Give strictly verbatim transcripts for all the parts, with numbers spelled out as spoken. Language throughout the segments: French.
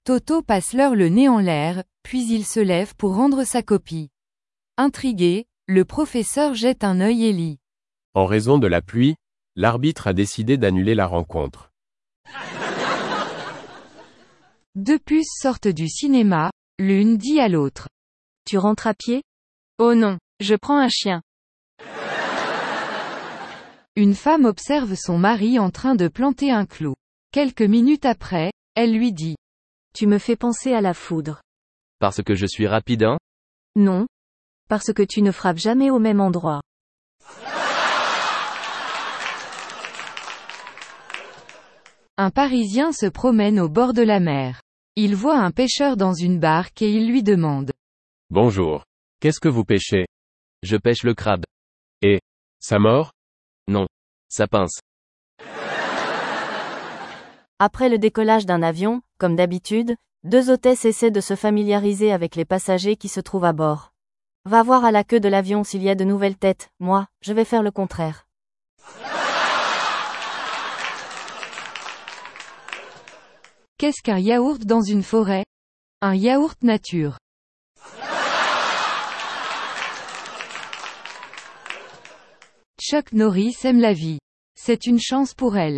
Toto passe l'heure le nez en l'air, puis il se lève pour rendre sa copie. Intrigué, le professeur jette un œil et lit. En raison de la pluie, l'arbitre a décidé d'annuler la rencontre. Deux puces sortent du cinéma, l'une dit à l'autre. Tu rentres à pied? Oh non, je prends un chien. Une femme observe son mari en train de planter un clou. Quelques minutes après, elle lui dit. Tu me fais penser à la foudre. Parce que je suis rapide, hein? Non. Parce que tu ne frappes jamais au même endroit. Un Parisien se promène au bord de la mer. Il voit un pêcheur dans une barque et il lui demande. Bonjour. Qu'est-ce que vous pêchez? Je pêche le crabe. Et, ça mord? Non. Ça pince. Après le décollage d'un avion, comme d'habitude, deux hôtesses essaient de se familiariser avec les passagers qui se trouvent à bord. Va voir à la queue de l'avion s'il y a de nouvelles têtes, moi, je vais faire le contraire. Qu'est-ce qu'un yaourt dans une forêt? Un yaourt nature. Chuck Norris aime la vie. C'est une chance pour elle.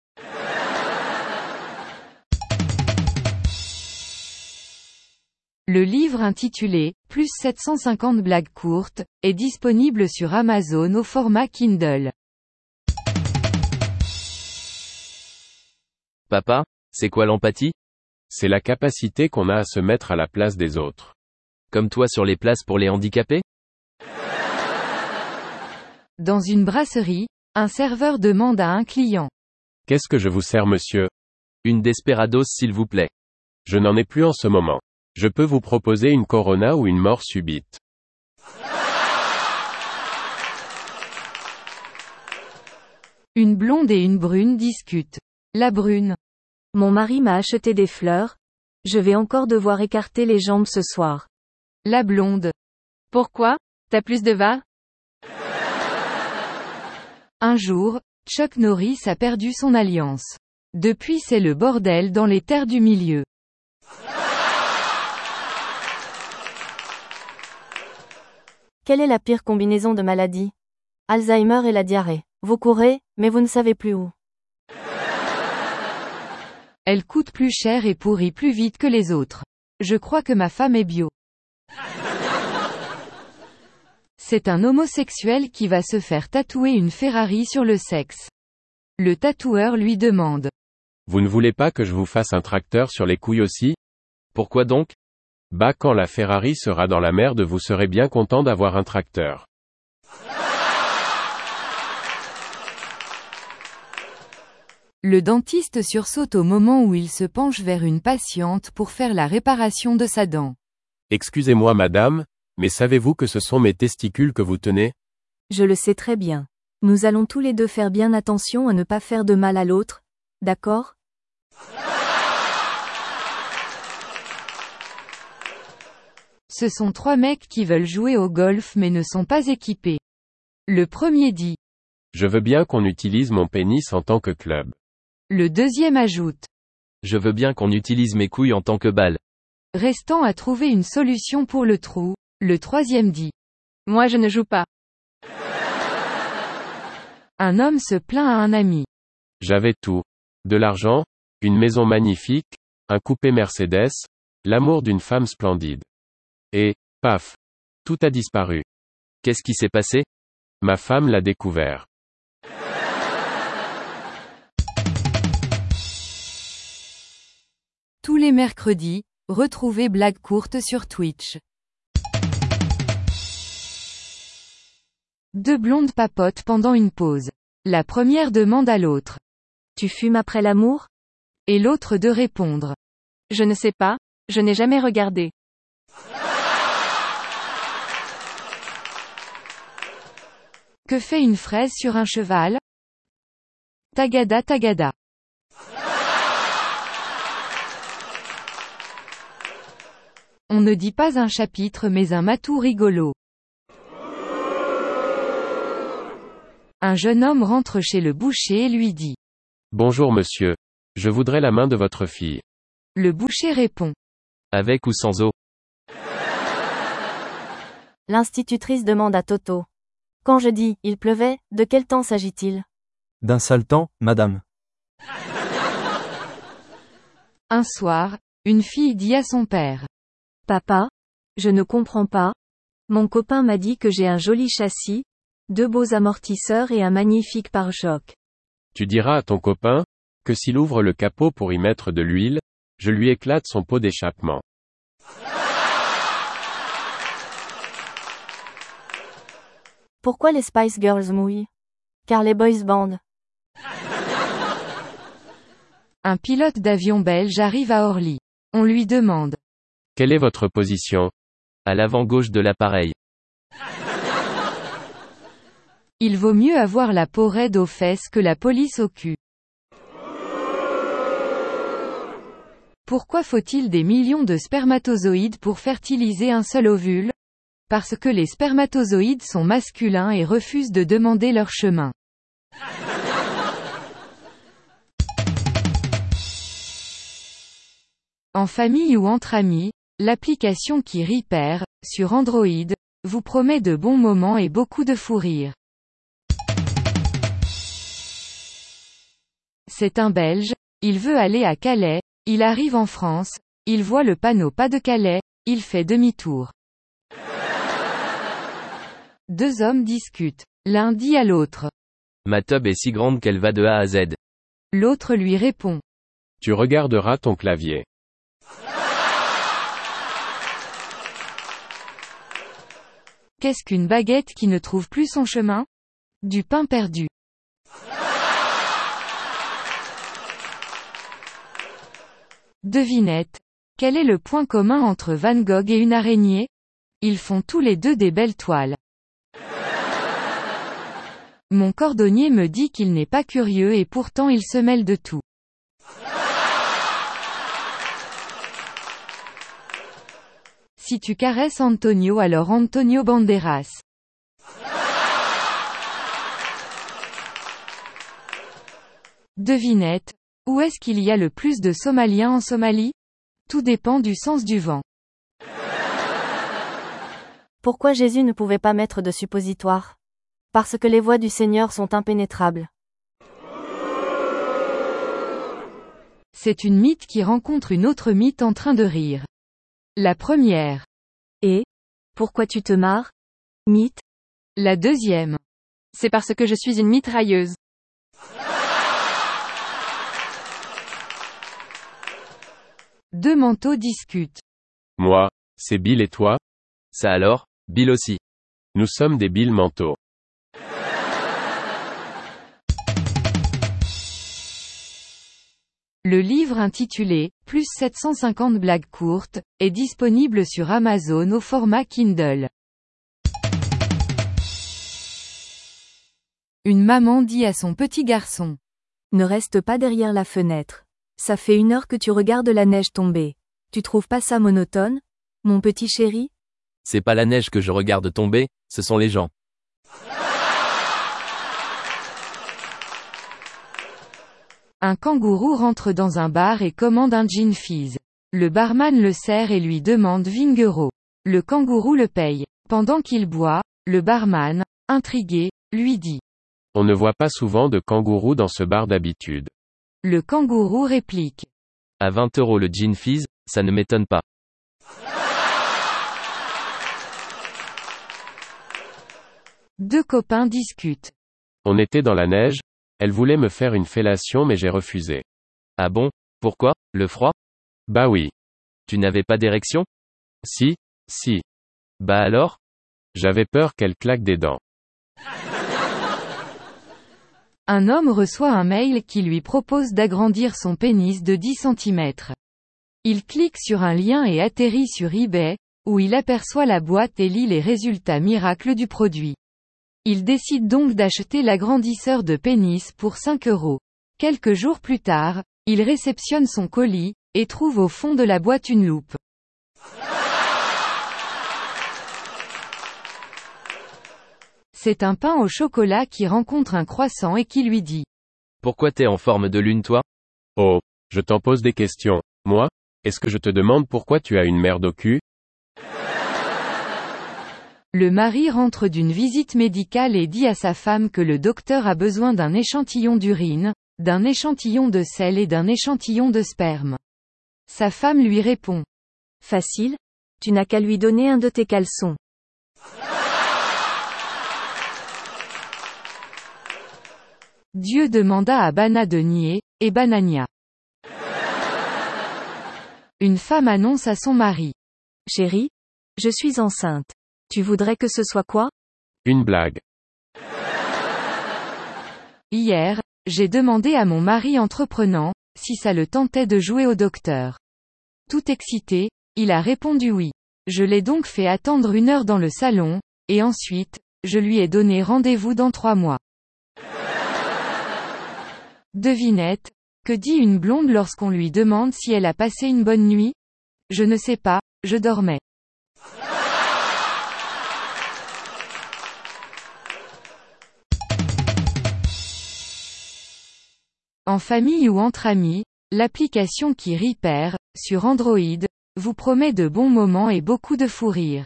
Le livre intitulé « Plus sept cent cinquante blagues courtes » est disponible sur Amazon au format Kindle. Papa, c'est quoi l'empathie? C'est la capacité qu'on a à se mettre à la place des autres. Comme toi sur les places pour les handicapés? Dans une brasserie, un serveur demande à un client. Qu'est-ce que je vous sers, monsieur? Une Desperados s'il vous plaît. Je n'en ai plus en ce moment. Je peux vous proposer une Corona ou une mort subite. Une blonde et une brune discutent. La brune. Mon mari m'a acheté des fleurs. Je vais encore devoir écarter les jambes ce soir. La blonde. Pourquoi? T'as plus de va? Un jour, Chuck Norris a perdu son alliance. Depuis c'est le bordel dans les terres du milieu. Quelle est la pire combinaison de maladies? Alzheimer et la diarrhée. Vous courez, mais vous ne savez plus où. Elle coûte plus cher et pourrit plus vite que les autres. Je crois que ma femme est bio. C'est un homosexuel qui va se faire tatouer une Ferrari sur le sexe. Le tatoueur lui demande. Vous ne voulez pas que je vous fasse un tracteur sur les couilles aussi? Pourquoi donc? Bah quand la Ferrari sera dans la merde vous serez bien content d'avoir un tracteur. Le dentiste sursaute au moment où il se penche vers une patiente pour faire la réparation de sa dent. Excusez-moi madame, mais savez-vous que ce sont mes testicules que vous tenez? Je le sais très bien. Nous allons tous les deux faire bien attention à ne pas faire de mal à l'autre, d'accord? Ce sont trois mecs qui veulent jouer au golf mais ne sont pas équipés. Le premier dit. Je veux bien qu'on utilise mon pénis en tant que club. Le deuxième ajoute. Je veux bien qu'on utilise mes couilles en tant que balle. Restant à trouver une solution pour le trou, le troisième dit. Moi je ne joue pas. Un homme se plaint à un ami. J'avais tout. De l'argent, une maison magnifique, un coupé Mercedes, l'amour d'une femme splendide. Et, paf. Tout a disparu. Qu'est-ce qui s'est passé? Ma femme l'a découvert. Tous les mercredis, retrouvez Blagues courtes sur Twitch. Deux blondes papotent pendant une pause. La première demande à l'autre. Tu fumes après l'amour? Et l'autre de répondre. Je ne sais pas, je n'ai jamais regardé. Que fait une fraise sur un cheval? Tagada tagada. On ne dit pas un chapitre mais un matou rigolo. Un jeune homme rentre chez le boucher et lui dit. Bonjour monsieur. Je voudrais la main de votre fille. Le boucher répond. Avec ou sans eau? L'institutrice demande à Toto. Quand je dis « il pleuvait », de quel temps s'agit-il? D'un sale temps, madame. Un soir, une fille dit à son père. Papa, je ne comprends pas. Mon copain m'a dit que j'ai un joli châssis, deux beaux amortisseurs et un magnifique pare-choc. Tu diras à ton copain, que s'il ouvre le capot pour y mettre de l'huile, je lui éclate son pot d'échappement. Pourquoi les Spice Girls mouillent? Car les boys band. Un pilote d'avion belge arrive à Orly. On lui demande. Quelle est votre position? À l'avant gauche de l'appareil. Il vaut mieux avoir la peau raide aux fesses que la police au cul. Pourquoi faut-il des millions de spermatozoïdes pour fertiliser un seul ovule? Parce que les spermatozoïdes sont masculins et refusent de demander leur chemin. En famille ou entre amis, l'application qui rit perd, sur Android, vous promet de bons moments et beaucoup de fou rire. C'est un Belge, il veut aller à Calais, il arrive en France, il voit le panneau pas de Calais, il fait demi-tour. Deux hommes discutent. L'un dit à l'autre. Ma tub est si grande qu'elle va de A à Z. L'autre lui répond. Tu regarderas ton clavier. Qu'est-ce qu'une baguette qui ne trouve plus son chemin? Du pain perdu. Devinette. Quel est le point commun entre Van Gogh et une araignée? Ils font tous les deux des belles toiles. Mon cordonnier me dit qu'il n'est pas curieux et pourtant il se mêle de tout. Si tu caresses Antonio alors Antonio Banderas. Devinette. Où est-ce qu'il y a le plus de Somaliens en Somalie? Tout dépend du sens du vent. Pourquoi Jésus ne pouvait pas mettre de suppositoire? Parce que les voies du Seigneur sont impénétrables. C'est une mythe qui rencontre une autre mythe en train de rire. La première. Et? Pourquoi tu te marres? Mythe? La deuxième. C'est parce que je suis une mitrailleuse. Deux manteaux discutent. Moi, c'est Bill et toi? Ça alors, Bill aussi. Nous sommes des Bill manteaux. Le livre intitulé « Plus sept cent cinquante blagues courtes » est disponible sur Amazon au format Kindle. Une maman dit à son petit garçon. Ne reste pas derrière la fenêtre. Ça fait une heure que tu regardes la neige tomber. Tu trouves pas ça monotone, mon petit chéri? C'est pas la neige que je regarde tomber, ce sont les gens. Un kangourou rentre dans un bar et commande un gin fizz. Le barman le sert et lui demande vingt euros. Le kangourou le paye. Pendant qu'il boit, le barman, intrigué, lui dit. On ne voit pas souvent de kangourous dans ce bar d'habitude. Le kangourou réplique. À vingt euros le gin fizz, ça ne m'étonne pas. Deux copains discutent. On était dans la neige, elle voulait me faire une fellation mais j'ai refusé. Ah bon? Pourquoi? Le froid? Bah oui. Tu n'avais pas d'érection? Si, si. Bah alors? J'avais peur qu'elle claque des dents. Un homme reçoit un mail qui lui propose d'agrandir son pénis de dix centimètres. Il clique sur un lien et atterrit sur eBay, où il aperçoit la boîte et lit les résultats miracles du produit. Il décide donc d'acheter l'agrandisseur de pénis pour cinq euros. Quelques jours plus tard, il réceptionne son colis, et trouve au fond de la boîte une loupe. C'est un pain au chocolat qui rencontre un croissant et qui lui dit. Pourquoi t'es en forme de lune toi? Oh, je t'en pose des questions. Moi? Est-ce que je te demande pourquoi tu as une merde au cul? Le mari rentre d'une visite médicale et dit à sa femme que le docteur a besoin d'un échantillon d'urine, d'un échantillon de sel et d'un échantillon de sperme. Sa femme lui répond. Facile, tu n'as qu'à lui donner un de tes caleçons. Dieu demanda à Bana de nier, et Banania. Une femme annonce à son mari. Chérie, je suis enceinte. Tu voudrais que ce soit quoi? Une blague. Hier, j'ai demandé à mon mari entreprenant, si ça le tentait de jouer au docteur. Tout excité, il a répondu oui. Je l'ai donc fait attendre une heure dans le salon, et ensuite, je lui ai donné rendez-vous dans trois mois. Devinette, que dit une blonde lorsqu'on lui demande si elle a passé une bonne nuit? Je ne sais pas, je dormais. En famille ou entre amis, l'application qui rit perd, sur Android, vous promet de bons moments et beaucoup de fou rire.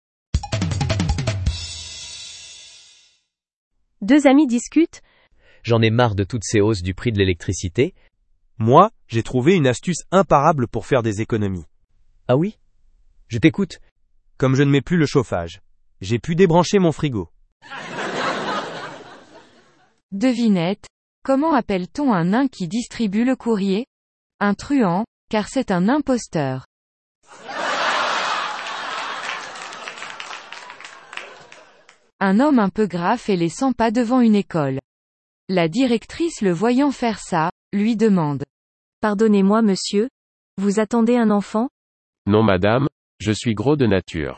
Deux amis discutent. J'en ai marre de toutes ces hausses du prix de l'électricité. Moi, j'ai trouvé une astuce imparable pour faire des économies. Ah oui? Je t'écoute. Comme je ne mets plus le chauffage, j'ai pu débrancher mon frigo. Devinette, comment appelle-t-on un nain qui distribue le courrier? Un truand, car c'est un imposteur. Un homme un peu gras fait les cent pas devant une école. La directrice le voyant faire ça, lui demande. Pardonnez-moi monsieur, vous attendez un enfant? Non madame, je suis gros de nature.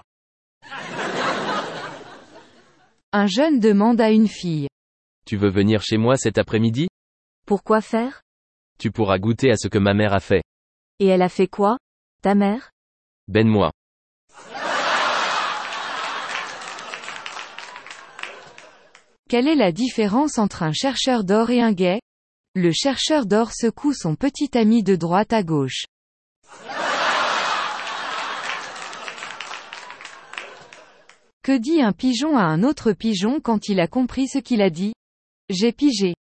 Un jeune demande à une fille. Tu veux venir chez moi cet après-midi? Pourquoi faire? Tu pourras goûter à ce que ma mère a fait. Et elle a fait quoi, ta mère? Ben-moi. Quelle est la différence entre un chercheur d'or et un gay? Le chercheur d'or secoue son petit ami de droite à gauche. Que dit un pigeon à un autre pigeon quand il a compris ce qu'il a dit? J'ai pigé.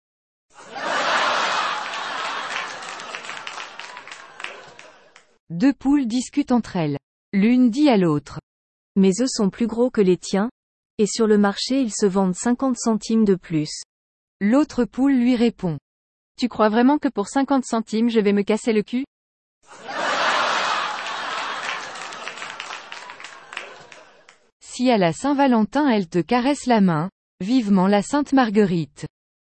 Deux poules discutent entre elles. L'une dit à l'autre. Mes œufs sont plus gros que les tiens, et sur le marché ils se vendent cinquante centimes de plus. L'autre poule lui répond. Tu crois vraiment que pour cinquante centimes je vais me casser le cul? Si à la Saint-Valentin elle te caresse la main, vivement la Sainte Marguerite.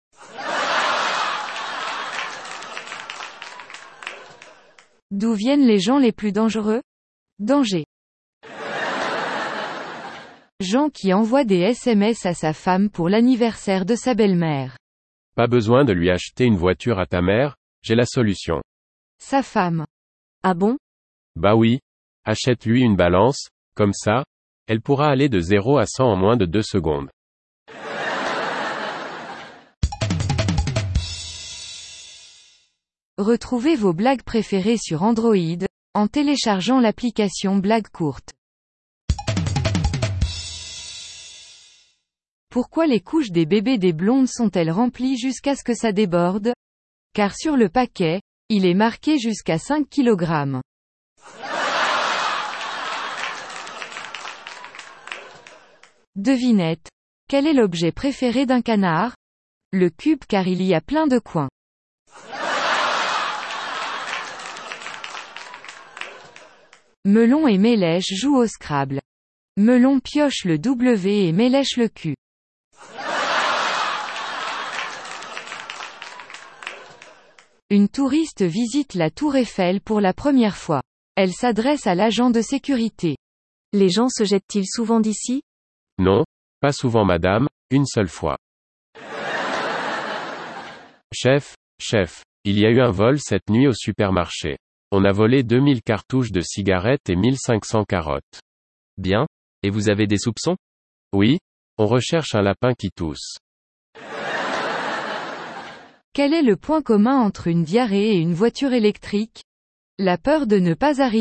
D'où viennent les gens les plus dangereux? Danger. Jean qui envoie des S M S à sa femme pour l'anniversaire de sa belle-mère. Pas besoin de lui acheter une voiture à ta mère, j'ai la solution. Sa femme. Ah bon? Bah oui. Achète-lui une balance, comme ça, elle pourra aller de zéro à cent en moins de deux secondes. Retrouvez vos blagues préférées sur Android, en téléchargeant l'application Blagues courtes. Pourquoi les couches des bébés des blondes sont-elles remplies jusqu'à ce que ça déborde? Car sur le paquet, il est marqué jusqu'à cinq kilogrammes. Devinette. Quel est l'objet préféré d'un canard? Le cube car il y a plein de coins. Melon et Mélèche jouent au Scrabble. Melon pioche le W et Mélèche le Q. Une touriste visite la tour Eiffel pour la première fois. Elle s'adresse à l'agent de sécurité. Les gens se jettent-ils souvent d'ici? Non, pas souvent madame, une seule fois. Chef, chef, il y a eu un vol cette nuit au supermarché. On a volé deux mille cartouches de cigarettes et mille cinq cents carottes. Bien. Et vous avez des soupçons? Oui, on recherche un lapin qui tousse. Quel est le point commun entre une diarrhée et une voiture électrique? La peur de ne pas arriver